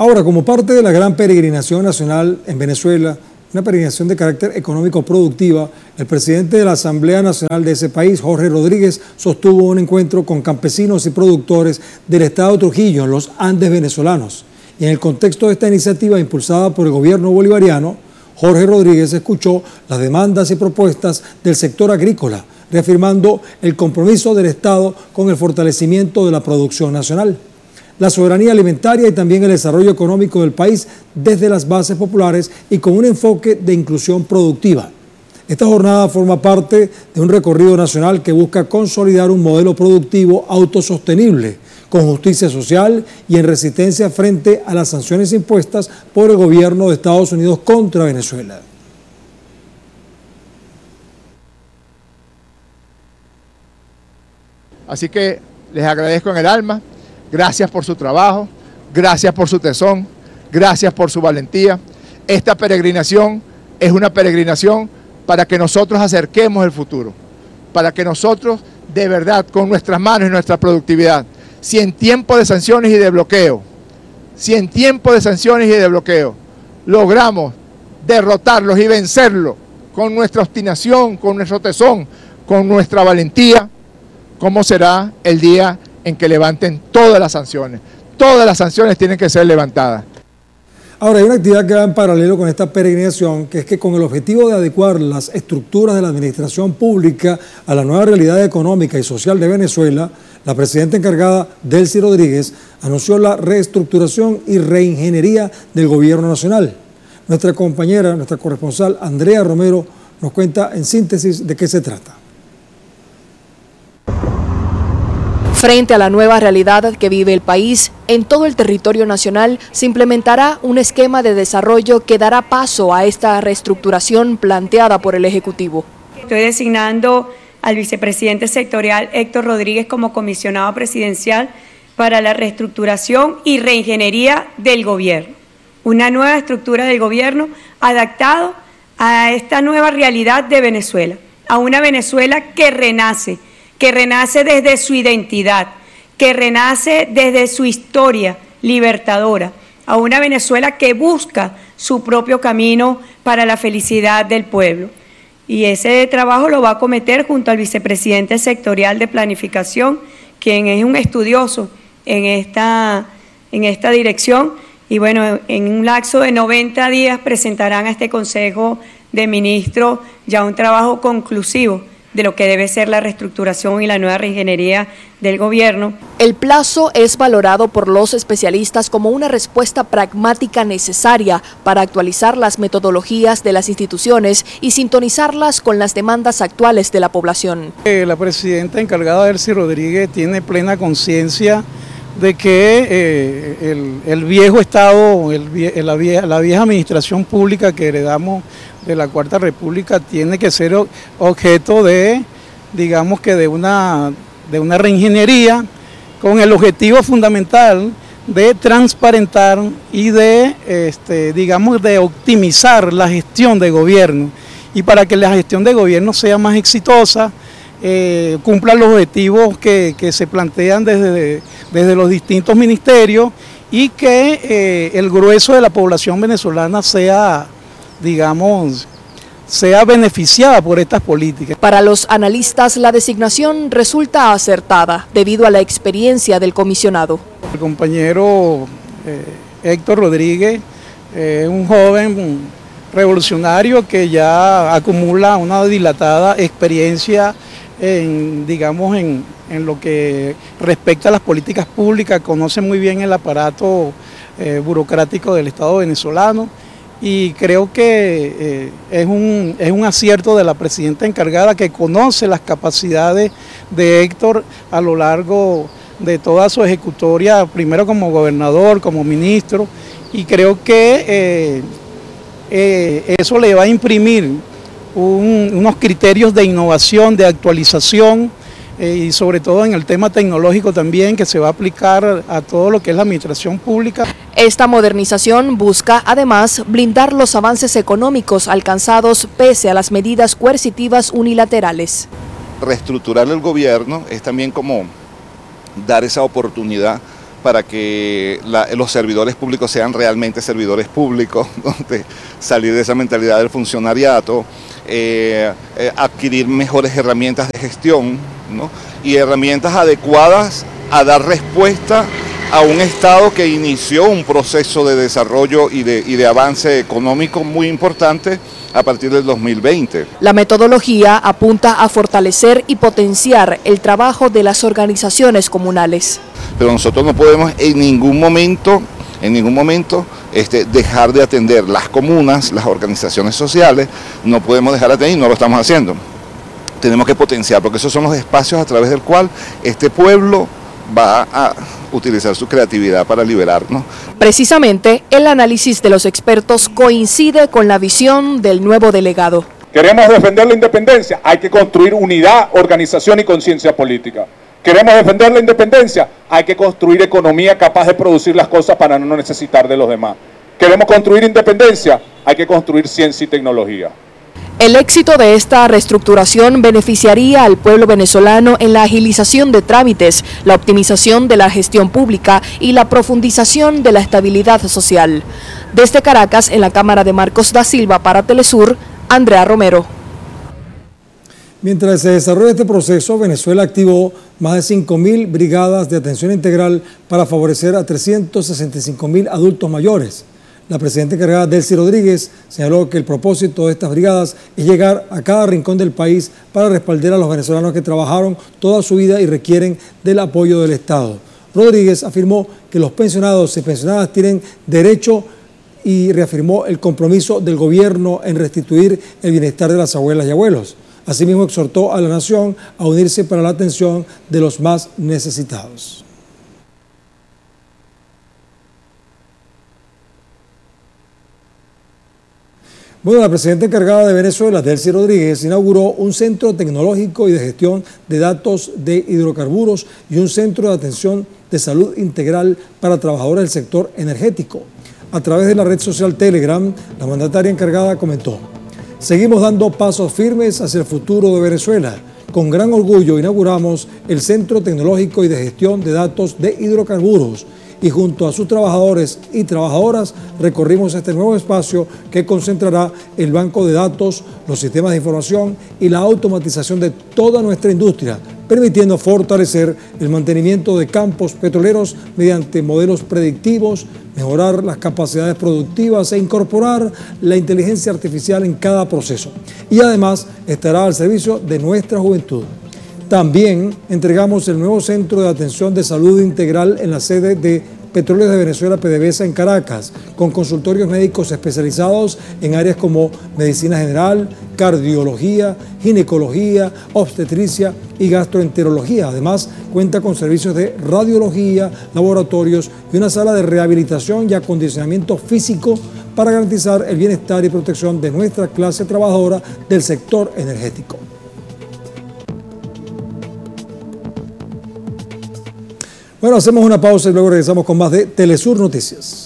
Ahora, como parte de la gran peregrinación nacional en Venezuela, una peregrinación de carácter económico productiva, el presidente de la Asamblea Nacional de ese país, Jorge Rodríguez, sostuvo un encuentro con campesinos y productores del estado de Trujillo, en los Andes venezolanos. Y en el contexto de esta iniciativa impulsada por el gobierno bolivariano, Jorge Rodríguez escuchó las demandas y propuestas del sector agrícola, reafirmando el compromiso del Estado con el fortalecimiento de la producción nacional, la soberanía alimentaria y también el desarrollo económico del país desde las bases populares y con un enfoque de inclusión productiva. Esta jornada forma parte de un recorrido nacional que busca consolidar un modelo productivo autosostenible, con justicia social y en resistencia frente a las sanciones impuestas por el gobierno de Estados Unidos contra Venezuela. Así que les agradezco en el alma, gracias por su trabajo, gracias por su tesón, gracias por su valentía. Esta peregrinación es una peregrinación para que nosotros acerquemos el futuro, para que nosotros de verdad con nuestras manos y nuestra productividad, si en tiempo de sanciones y de bloqueo, logramos derrotarlos y vencerlos con nuestra obstinación, con nuestro tesón, con nuestra valentía, ¿cómo será el día en que levanten todas las sanciones? Todas las sanciones tienen que ser levantadas. Ahora, hay una actividad que va en paralelo con esta peregrinación, que es que con el objetivo de adecuar las estructuras de la administración pública a la nueva realidad económica y social de Venezuela, la presidenta encargada, Delcy Rodríguez, anunció la reestructuración y reingeniería del gobierno nacional. Nuestra compañera, nuestra corresponsal, Andrea Romero, nos cuenta en síntesis de qué se trata. Frente a la nueva realidad que vive el país, en todo el territorio nacional se implementará un esquema de desarrollo que dará paso a esta reestructuración planteada por el Ejecutivo. Estoy designando al vicepresidente sectorial Héctor Rodríguez como comisionado presidencial para la reestructuración y reingeniería del gobierno. Una nueva estructura del gobierno adaptado a esta nueva realidad de Venezuela, a una Venezuela que renace desde su identidad, que renace desde su historia libertadora, a una Venezuela que busca su propio camino para la felicidad del pueblo. Y ese trabajo lo va a acometer junto al vicepresidente sectorial de planificación, quien es un estudioso en esta dirección. Y bueno, en un lapso de 90 días presentarán a este Consejo de Ministros ya un trabajo conclusivo de lo que debe ser la reestructuración y la nueva reingeniería del gobierno. El plazo es valorado por los especialistas como una respuesta pragmática necesaria para actualizar las metodologías de las instituciones y sintonizarlas con las demandas actuales de la población. La presidenta encargada, Delcy Rodríguez, tiene plena conciencia de que el viejo Estado, la vieja administración pública que heredamos de la Cuarta República tiene que ser objeto de, digamos que de una reingeniería con el objetivo fundamental de transparentar y de, digamos, de optimizar la gestión de gobierno. Y para que la gestión de gobierno sea más exitosa, cumpla los objetivos que se plantean desde los distintos ministerios y que el grueso de la población venezolana sea, digamos, sea beneficiada por estas políticas. Para los analistas, la designación resulta acertada debido a la experiencia del comisionado. El compañero Héctor Rodríguez es un joven revolucionario que ya acumula una dilatada experiencia en lo que respecta a las políticas públicas, conoce muy bien el aparato burocrático del Estado venezolano y creo que es un acierto de la presidenta encargada que conoce las capacidades de Héctor a lo largo de toda su ejecutoria, primero como gobernador, como ministro, y creo que eso le va a imprimir unos criterios de innovación, de actualización y sobre todo en el tema tecnológico también que se va a aplicar a todo lo que es la administración pública. Esta modernización busca además blindar los avances económicos alcanzados pese a las medidas coercitivas unilaterales. Reestructurar el gobierno es también como dar esa oportunidad para que los servidores públicos sean realmente servidores públicos, donde salir de esa mentalidad del funcionariato, adquirir mejores herramientas de gestión, ¿no? Y herramientas adecuadas a dar respuesta a un Estado que inició un proceso de desarrollo y de avance económico muy importante a partir del 2020. La metodología apunta a fortalecer y potenciar el trabajo de las organizaciones comunales. Pero nosotros no podemos en ningún momento dejar de atender las comunas, las organizaciones sociales, no podemos dejar de atender y no lo estamos haciendo. Tenemos que potenciar, porque esos son los espacios a través del cual este pueblo va a utilizar su creatividad para liberarnos. Precisamente, el análisis de los expertos coincide con la visión del nuevo delegado. Queremos defender la independencia, hay que construir unidad, organización y conciencia política. Queremos defender la independencia, hay que construir economía capaz de producir las cosas para no necesitar de los demás. Queremos construir independencia, hay que construir ciencia y tecnología. El éxito de esta reestructuración beneficiaría al pueblo venezolano en la agilización de trámites, la optimización de la gestión pública y la profundización de la estabilidad social. Desde Caracas, en la Cámara de Marcos da Silva para Telesur, Andrea Romero. Mientras se desarrolla este proceso, Venezuela activó más de 5.000 brigadas de atención integral para favorecer a 365.000 adultos mayores. La presidenta encargada, Delcy Rodríguez, señaló que el propósito de estas brigadas es llegar a cada rincón del país para respaldar a los venezolanos que trabajaron toda su vida y requieren del apoyo del Estado. Rodríguez afirmó que los pensionados y pensionadas tienen derecho y reafirmó el compromiso del gobierno en restituir el bienestar de las abuelas y abuelos. Asimismo, exhortó a la nación a unirse para la atención de los más necesitados. Bueno, la presidenta encargada de Venezuela, Delcy Rodríguez, inauguró un centro tecnológico y de gestión de datos de hidrocarburos y un centro de atención de salud integral para trabajadores del sector energético. A través de la red social Telegram, la mandataria encargada comentó: seguimos dando pasos firmes hacia el futuro de Venezuela. Con gran orgullo inauguramos el Centro Tecnológico y de Gestión de Datos de Hidrocarburos y junto a sus trabajadores y trabajadoras recorrimos este nuevo espacio que concentrará el banco de datos, los sistemas de información y la automatización de toda nuestra industria, permitiendo fortalecer el mantenimiento de campos petroleros mediante modelos predictivos, mejorar las capacidades productivas e incorporar la inteligencia artificial en cada proceso. Y además estará al servicio de nuestra juventud. También entregamos el nuevo Centro de Atención de Salud Integral en la sede de Petróleos de Venezuela, PDVSA, en Caracas, con consultorios médicos especializados en áreas como medicina general, cardiología, ginecología, obstetricia y gastroenterología. Además, cuenta con servicios de radiología, laboratorios y una sala de rehabilitación y acondicionamiento físico para garantizar el bienestar y protección de nuestra clase trabajadora del sector energético. Bueno, hacemos una pausa y luego regresamos con más de Telesur Noticias.